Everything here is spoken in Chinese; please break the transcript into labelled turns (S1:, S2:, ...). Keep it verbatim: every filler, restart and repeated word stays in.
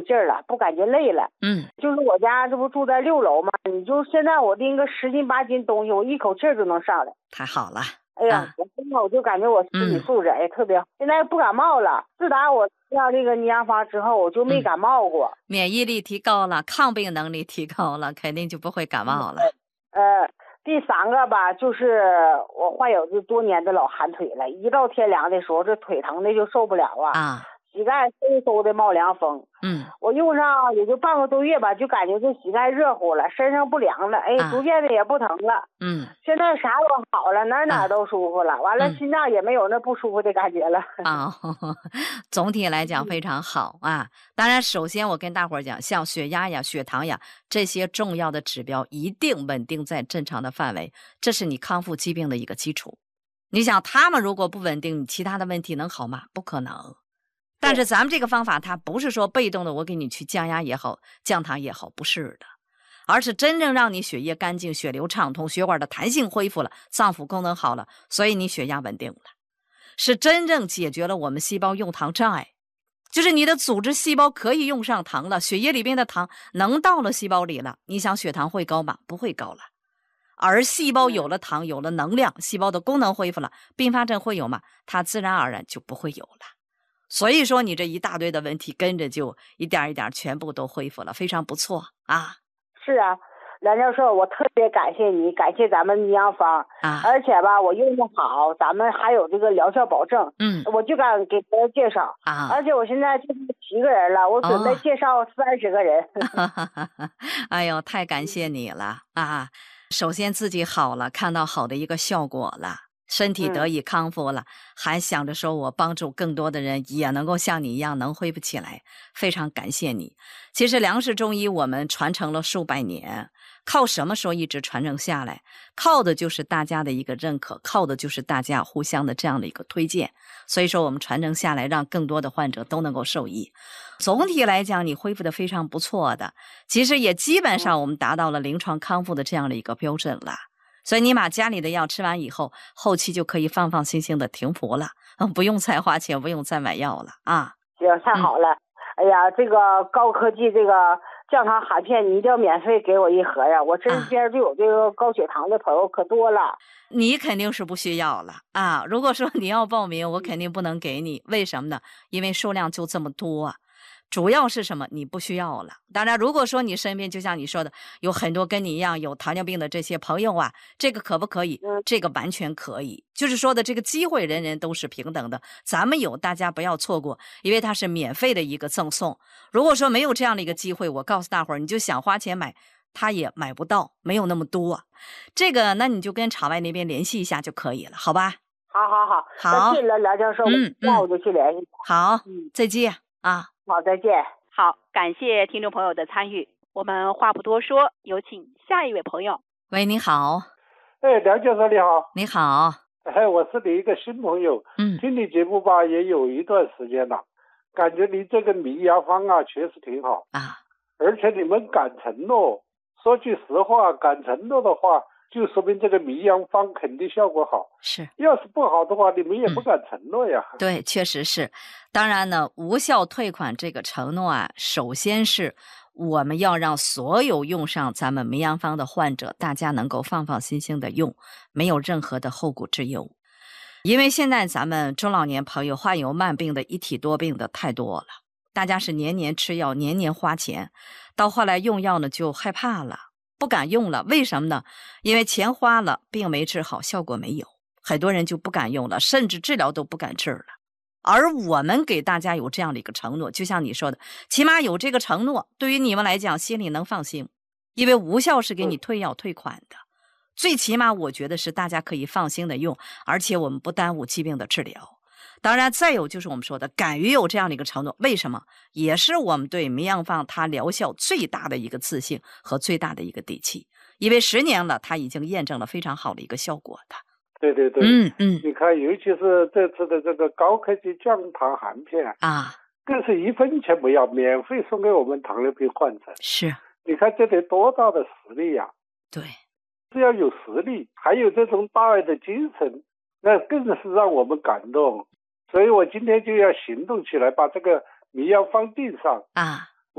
S1: 劲儿了，不感觉累了。
S2: 嗯，
S1: 就是我家这不住在六楼嘛，你就现在我拎个十斤八斤东西，我一口气儿就能上来。
S2: 太好了。
S1: 哎呀，
S2: 啊、
S1: 我现在我就感觉我身体素质哎、嗯、特别好，现在不感冒了。自打我上这个尼阳坊之后，我就没感冒过、嗯。
S2: 免疫力提高了，抗病能力提高了，肯定就不会感冒了。
S1: 呃，第三个吧，就是我患有这多年的老寒腿了，一到天凉的时候，这腿疼的就受不了啊。
S2: 啊。
S1: 膝盖嗖嗖的冒凉风，
S2: 嗯，
S1: 我用上也就半个多月吧，就感觉这膝盖热乎了，身上不凉了，哎，
S2: 啊、
S1: 逐渐的也不疼了。
S2: 嗯，
S1: 现在啥都好了，哪哪都舒服了，啊、完了、嗯、心脏也没有那不舒服的感觉了。
S2: 啊、哦，总体来讲非常好啊。当然，首先我跟大伙儿讲，像血压呀、血糖呀这些重要的指标一定稳定在正常的范围，这是你康复疾病的一个基础。你想，他们如果不稳定，你其他的问题能好吗？不可能。但是咱们这个方法，它不是说被动的，我给你去降压也好，降糖也好，不是的，而是真正让你血液干净，血流畅通，血管的弹性恢复了，脏腑功能好了，所以你血压稳定了，是真正解决了我们细胞用糖障碍，就是你的组织细胞可以用上糖了，血液里边的糖能到了细胞里了，你想血糖会高吗？不会高了。而细胞有了糖，有了能量，细胞的功能恢复了，并发症会有吗？它自然而然就不会有了。所以说你这一大堆的问题跟着就一点一点全部都恢复了，非常不错啊。
S1: 是啊，梁教授，我特别感谢你，感谢咱们尼阳坊
S2: 啊，
S1: 而且吧，我用的好，咱们还有这个疗效保证，
S2: 嗯，
S1: 我就敢给别人介绍
S2: 啊，
S1: 而且我现在就是七个人了，我准备介绍三十个人。
S2: 哦、哎呦，太感谢你了啊！首先自己好了，看到好的一个效果了。身体得以康复了、嗯、还想着说我帮助更多的人也能够像你一样能恢复起来，非常感谢你。其实梁氏中医我们传承了数百年，靠什么说一直传承下来？靠的就是大家的一个认可，靠的就是大家互相的这样的一个推荐，所以说我们传承下来，让更多的患者都能够受益。总体来讲你恢复的非常不错的，其实也基本上我们达到了临床康复的这样的一个标准了，所以你把家里的药吃完以后，后期就可以放放心心的停服了，不用再花钱，不用再买药了啊！
S1: 行，太好了、嗯！哎呀，这个高科技这个降糖含片，你一定要免费给我一盒呀！我身边就有这个高血糖的朋友可多了。啊、
S2: 你肯定是不需要了啊！如果说你要报名，我肯定不能给你，为什么呢？因为数量就这么多。主要是什么？你不需要了。当然，如果说你身边就像你说的，有很多跟你一样有糖尿病的这些朋友啊，这个可不可以？
S1: 嗯、
S2: 这个完全可以。就是说的这个机会，人人都是平等的。咱们有，大家不要错过，因为它是免费的一个赠送。如果说没有这样的一个机会，我告诉大伙儿，你就想花钱买，他也买不到，没有那么多。这个，那你就跟场外那边联系一下就可以了，好吧？
S1: 好好好，
S2: 好，
S1: 谢了梁教授，
S2: 嗯
S1: 那我就去联系。
S2: 好，
S1: 嗯，
S2: 再见啊。
S1: 好，再见。
S3: 好，感谢听众朋友的参与。我们话不多说，有请下一位朋友。
S2: 喂，你好。
S4: 哎，梁教授你好。
S2: 你好。
S4: 哎，我是你一个新朋友，
S2: 嗯，
S4: 听你节目吧也有一段时间了，感觉你这个迷药方啊确实挺好
S2: 啊，
S4: 而且你们敢承诺，说句实话，敢承诺的话，就说明这个迷药方肯定效果好。
S2: 是，
S4: 要是不好的话，你们也不敢承诺呀。
S2: 嗯、对，确实是。当然呢，无效退款这个承诺啊，首先是我们要让所有用上咱们迷药方的患者，大家能够放放心心的用，没有任何的后顾之忧。因为现在咱们中老年朋友患有慢病的、一体多病的太多了，大家是年年吃药，年年花钱，到后来用药呢就害怕了，不敢用了。为什么呢？因为钱花了，病没治好，效果没有，很多人就不敢用了，甚至治疗都不敢治了。而我们给大家有这样的一个承诺，就像你说的，起码有这个承诺，对于你们来讲心里能放心，因为无效是给你退药退款的，最起码我觉得是大家可以放心的用，而且我们不耽误疾病的治疗。当然再有就是我们说的敢于有这样的一个承诺，为什么？也是我们对迷药方它疗效最大的一个自信和最大的一个底气，因为十年了它已经验证了非常好的一个效果的。
S4: 对对对，
S2: 嗯嗯，
S4: 你看，尤其是这次的这个高科技降糖含片
S2: 啊，
S4: 更是一分钱不要，免费送给我们糖尿病患者。
S2: 是，
S4: 你看这得多大的实力呀、啊！
S2: 对，
S4: 只要有实力，还有这种大爱的精神，那更是让我们感动。所以我今天就要行动起来，把这个迷药方订上
S2: 啊。